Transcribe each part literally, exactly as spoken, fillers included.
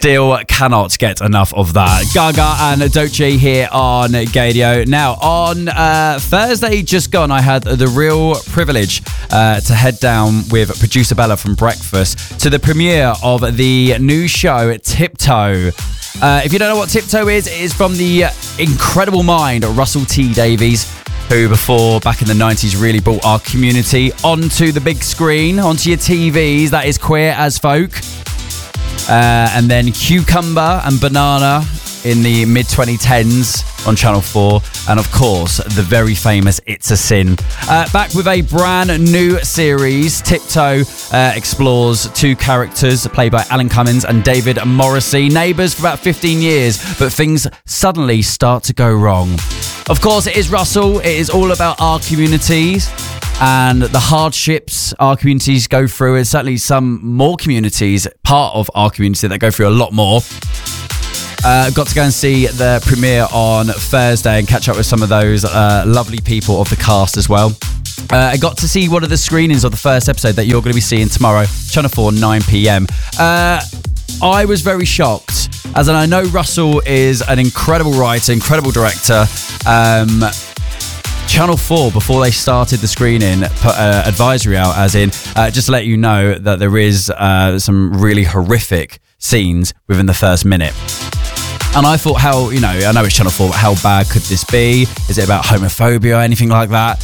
Still cannot get enough of that. Gaga and Doechii here on Gaydio. Now, on uh, Thursday just gone, I had the real privilege uh, to head down with producer Bella from Breakfast to the premiere of the new show, Tiptoe. Uh, if you don't know what Tiptoe is, it is from the incredible mind Russell T Davies, who before, back in the nineties, really brought our community onto the big screen, onto your T Vs. That is Queer as Folk. Uh, and then Cucumber and Banana in the mid twenty tens on Channel four. And of course, the very famous It's a Sin. Uh, back with a brand new series. Tiptoe uh, explores two characters played by Alan Cummins and David Morrissey. Neighbours for about fifteen years, but things suddenly start to go wrong. Of course, it is Russell. It is all about our communities and the hardships our communities go through, and certainly some more communities, part of our community, that go through a lot more. Uh, got to go and see the premiere on Thursday and catch up with some of those uh, lovely people of the cast as well. Uh, I got to see one of the screenings of the first episode that you're going to be seeing tomorrow, Channel four, nine p.m. Uh, I was very shocked, as in I know Russell is an incredible writer, incredible director. Um... Channel four, before they started the screening, put an advisory out, as in, uh, just to let you know that there is uh, some really horrific scenes within the first minute. And I thought, how, you know, I know it's Channel four, but how bad could this be? Is it about homophobia or anything like that?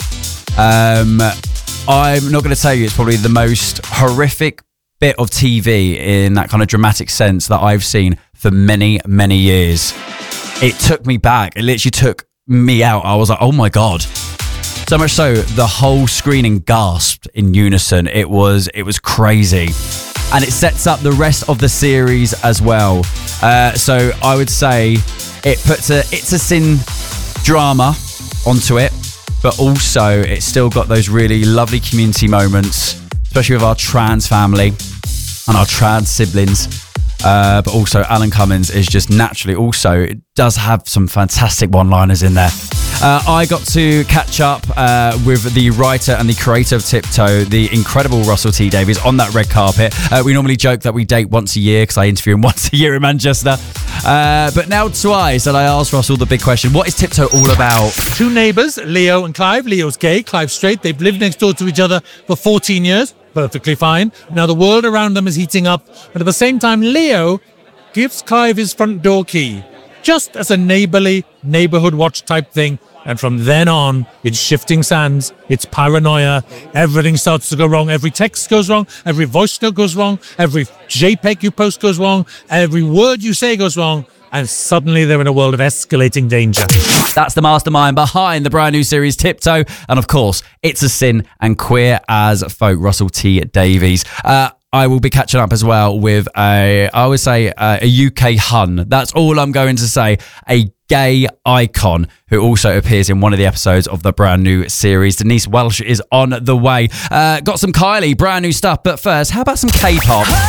Um, I'm not going to tell you it's probably the most horrific bit of T V in that kind of dramatic sense that I've seen for many, many years. It took me back. It literally took me out. I was like, oh my God. So much so, the whole screening gasped in unison. It was it was crazy. And it sets up the rest of the series as well. Uh, so I would say it puts a It's a Sin drama onto it, but also it's still got those really lovely community moments, especially with our trans family and our trans siblings. Uh, but also Alan Cummins is just naturally also, it does have some fantastic one-liners in there. Uh, I got to catch up uh, with the writer and the creator of Tiptoe, the incredible Russell T Davies, on that red carpet. Uh, we normally joke that we date once a year because I interview him once a year in Manchester. Uh, but now twice, and I asked Russell the big question, what is Tiptoe all about? Two neighbours, Leo and Clive. Leo's gay, Clive's straight. They've lived next door to each other for fourteen years. Perfectly fine. Now the world around them is heating up, but at the same time, Leo gives Clive his front door key, just as a neighbourly neighbourhood watch type thing. And from then on, it's shifting sands, it's paranoia, everything starts to go wrong, every text goes wrong, every voice note goes wrong, every JPEG you post goes wrong, every word you say goes wrong, and suddenly they're in a world of escalating danger. That's the mastermind behind the brand new series Tiptoe, and of course, It's a Sin and Queer as Folk, Russell T Davies. Uh, I will be catching up as well with a, I would say, uh, a U K Hun. That's all I'm going to say. A gay icon who also appears in one of the episodes of the brand new series. Denise Welch is on the way. Uh, got some Kylie, brand new stuff. But first, how about some K-pop?